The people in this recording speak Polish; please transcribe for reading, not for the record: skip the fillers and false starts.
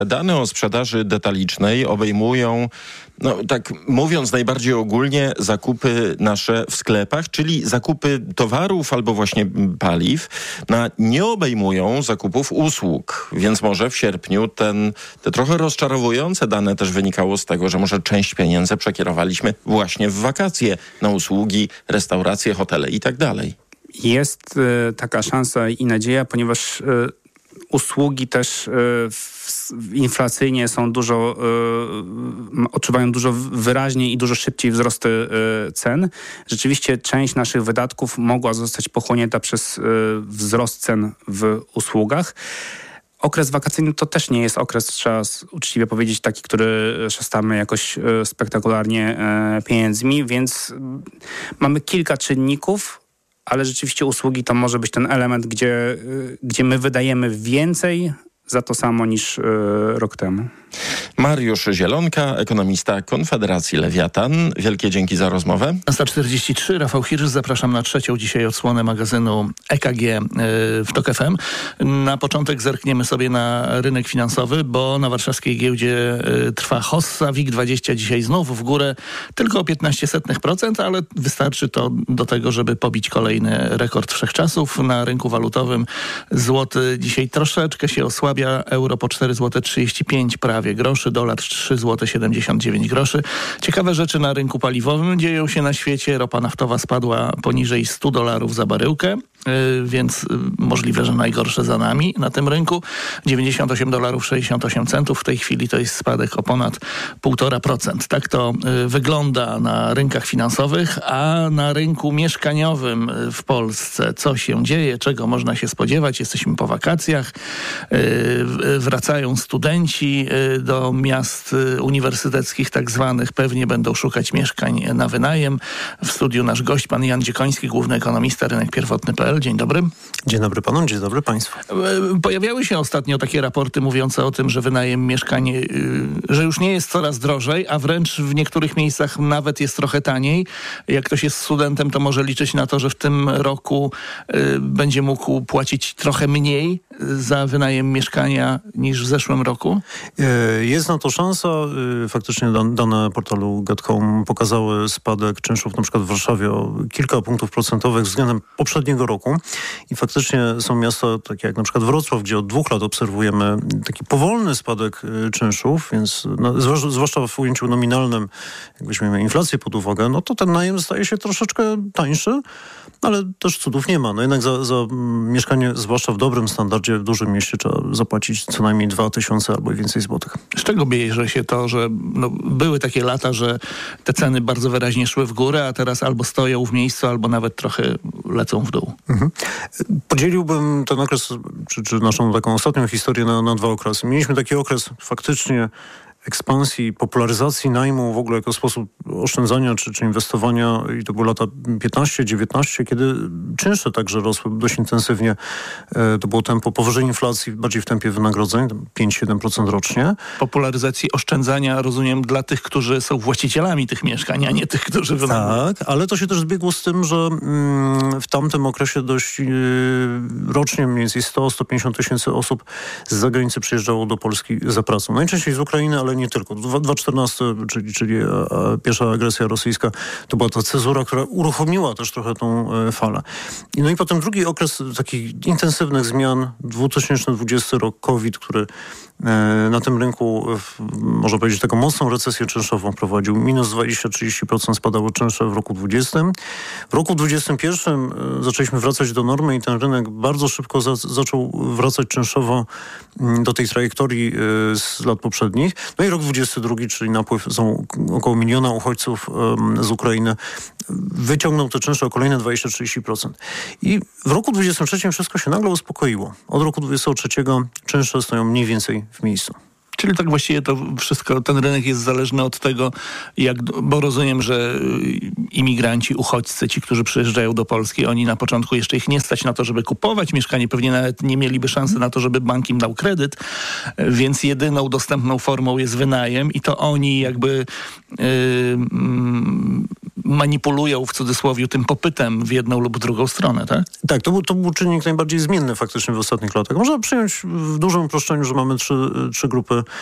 Dane o sprzedaży detalicznej obejmują, tak mówiąc najbardziej ogólnie, zakupy nasze w sklepach, czyli zakupy towarów albo właśnie paliw. Nie obejmują zakupów usług, więc może w sierpniu te trochę rozczarowujące dane też wynikało z tego, że może część pieniędzy przekierowaliśmy właśnie w wakacje na usługi, restauracje, hotele i tak dalej. Jest taka szansa i nadzieja, ponieważ usługi też inflacyjnie są odczuwają dużo wyraźniej i dużo szybciej wzrosty cen. Rzeczywiście część naszych wydatków mogła zostać pochłonięta przez wzrost cen w usługach. Okres wakacyjny to też nie jest okres, trzeba uczciwie powiedzieć, taki, który szastamy jakoś spektakularnie pieniędzmi, więc mamy kilka czynników, ale rzeczywiście usługi to może być ten element, gdzie my wydajemy więcej za to samo niż rok temu. Mariusz Zielonka, ekonomista Konfederacji Lewiatan. Wielkie dzięki za rozmowę. 143, Rafał Hirsch. Zapraszam na trzecią dzisiaj odsłonę magazynu EKG w TOK FM. Na początek zerkniemy sobie na rynek finansowy, bo na warszawskiej giełdzie trwa hossa. WIG20 dzisiaj znów w górę tylko o 0,15%, ale wystarczy to do tego, żeby pobić kolejny rekord wszechczasów. Na rynku walutowym złoty dzisiaj troszeczkę się osłabia. Euro po 4,35 zł prawie groszy, dolar 3,79 zł. Ciekawe rzeczy na rynku paliwowym dzieją się na świecie. Ropa naftowa spadła poniżej $100 za baryłkę, więc możliwe, że najgorsze za nami na tym rynku. $98,68 w tej chwili to jest spadek o ponad 1,5%. Tak to wygląda na rynkach finansowych, a na rynku mieszkaniowym w Polsce co się dzieje, czego można się spodziewać? Jesteśmy po wakacjach, wracają studenci do miast uniwersyteckich tak zwanych, pewnie będą szukać mieszkań na wynajem. W studiu nasz gość, pan Jan Dziekoński, główny ekonomista, rynek pierwotny.pl. Dzień dobry. Dzień dobry panu, dzień dobry państwu. Pojawiały się ostatnio takie raporty mówiące o tym, że wynajem mieszkań, że już nie jest coraz drożej, a wręcz w niektórych miejscach nawet jest trochę taniej. Jak ktoś jest studentem, to może liczyć na to, że w tym roku będzie mógł płacić trochę mniej za wynajem mieszkania niż w zeszłym roku? Jest na to szansa. Faktycznie dane portalu Get.com pokazały spadek czynszów na przykład w Warszawie o kilka punktów procentowych względem poprzedniego roku. I faktycznie są miasta takie jak na przykład Wrocław, gdzie od 2 lat obserwujemy taki powolny spadek czynszów, więc zwłaszcza w ujęciu nominalnym, jak weźmiemy inflację pod uwagę, no to ten najem staje się troszeczkę tańszy, ale też cudów nie ma. No jednak za mieszkanie, zwłaszcza w dobrym standardzie, w dużym mieście trzeba zapłacić co najmniej 2000 albo i więcej złotych. Z czego bierze się to, że były takie lata, że te ceny bardzo wyraźnie szły w górę, a teraz albo stoją w miejscu, albo nawet trochę lecą w dół? Podzieliłbym ten okres, czy naszą taką ostatnią historię na 2 okresy. Mieliśmy taki okres faktycznie ekspansji, popularyzacji najmu w ogóle jako sposób oszczędzania czy inwestowania i to były lata 15-19, kiedy czynsze także rosły dość intensywnie. To było tempo powyżej inflacji, bardziej w tempie wynagrodzeń, 5-7% rocznie. Popularyzacji oszczędzania, rozumiem, dla tych, którzy są właścicielami tych mieszkań, a nie tych, którzy wynajmują. Tak, ale to się też zbiegło z tym, że w tamtym okresie dość rocznie mniej więcej 100-150 tysięcy osób z zagranicy przyjeżdżało do Polski za pracą. Najczęściej z Ukrainy, ale nie tylko. 2014, czyli pierwsza agresja rosyjska, to była ta cezura, która uruchomiła też trochę tą falę. No i potem drugi okres takich intensywnych zmian, 2020 rok, COVID, który na tym rynku, można powiedzieć, taką mocną recesję czynszową prowadził. Minus 20-30% spadało czynsze w roku 2020. W roku 2021 zaczęliśmy wracać do normy i ten rynek bardzo szybko zaczął wracać czynszowo do tej trajektorii z lat poprzednich. No i rok 2022, czyli napływ około 1 miliona uchodźców z Ukrainy, wyciągnął te czynsze o kolejne 20-30%. I w roku 2023 wszystko się nagle uspokoiło. Od roku 2023 czynsze stoją mniej więcej w miejscu. Czyli tak właściwie to wszystko, ten rynek jest zależny od tego, bo rozumiem, że imigranci, uchodźcy, ci, którzy przyjeżdżają do Polski, oni na początku jeszcze ich nie stać na to, żeby kupować mieszkanie, pewnie nawet nie mieliby szansy na to, żeby bank im dał kredyt, więc jedyną dostępną formą jest wynajem i to oni jakby manipulują w cudzysłowie tym popytem w jedną lub drugą stronę, tak? Tak, to był czynnik najbardziej zmienny faktycznie w ostatnich latach. Można przyjąć w dużym uproszczeniu, że mamy trzy grupy